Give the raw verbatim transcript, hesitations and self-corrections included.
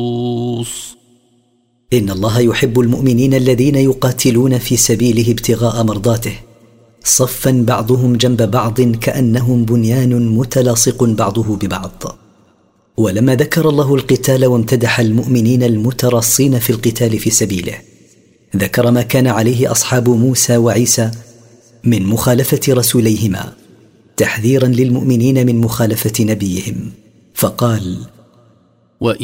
إن الله يحب المؤمنين الذين يقاتلون في سبيله ابتغاء مرضاته صفا بعضهم جنب بعض كأنهم بنيان متلاصق بعضه ببعض. ولما ذكر الله القتال وامتدح المؤمنين المترصين في القتال في سبيله، ذكر ما كان عليه أصحاب موسى وعيسى من مخالفة رسوليهما تحذيرا للمؤمنين من مخالفة نبيهم، فقال: